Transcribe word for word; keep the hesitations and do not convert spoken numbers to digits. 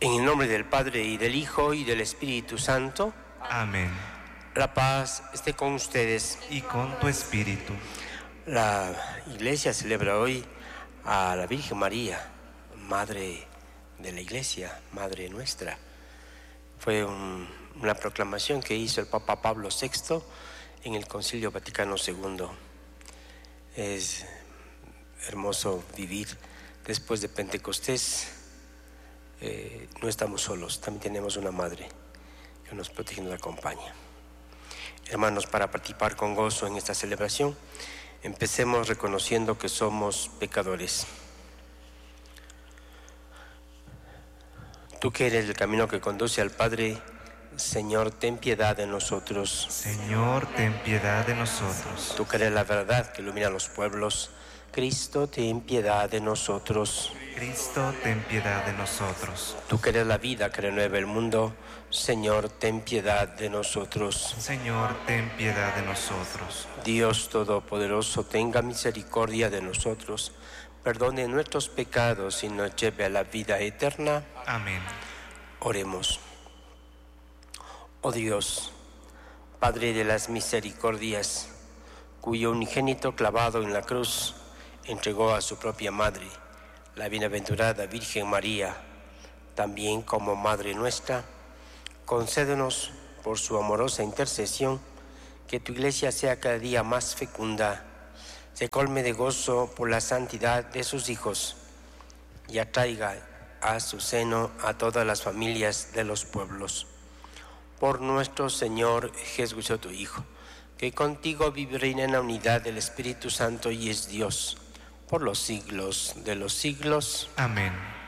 En el nombre del Padre, y del Hijo, y del Espíritu Santo. Amén. La paz esté con ustedes. Y con tu espíritu. La Iglesia celebra hoy a la Virgen María, Madre de la Iglesia, Madre nuestra. Fue un, una proclamación que hizo el Papa Pablo sexto en el Concilio Vaticano segundo. Es hermoso vivir después de Pentecostés. Eh, no estamos solos, también tenemos una madre que nos protege y nos acompaña. Hermanos, para participar con gozo en esta celebración, empecemos reconociendo que somos pecadores. Tú que eres el camino que conduce al Padre, Señor, ten piedad de nosotros. Señor, ten piedad de nosotros. Tú que eres la verdad que ilumina a los pueblos, Cristo, ten piedad de nosotros. Cristo, ten piedad de nosotros. Tú que eres la vida que renueva el mundo, Señor, ten piedad de nosotros. Señor, ten piedad de nosotros. Dios Todopoderoso, tenga misericordia de nosotros, perdone nuestros pecados y nos lleve a la vida eterna. Amén. Oremos. Oh Dios, Padre de las misericordias, cuyo unigénito clavado en la cruz entregó a su propia madre, la bienaventurada Virgen María, también como Madre nuestra, concédenos por su amorosa intercesión que tu Iglesia sea cada día más fecunda, se colme de gozo por la santidad de sus hijos y atraiga a su seno a todas las familias de los pueblos. Por nuestro Señor Jesucristo, tu Hijo, que contigo vive y reina en la unidad del Espíritu Santo y es Dios por los siglos de los siglos. Amén.